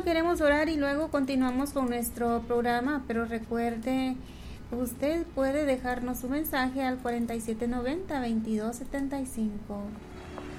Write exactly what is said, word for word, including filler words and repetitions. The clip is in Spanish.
queremos orar y luego continuamos con nuestro programa, pero recuerde, usted puede dejarnos un mensaje al cuarenta y siete noventa, veintidós setenta y cinco.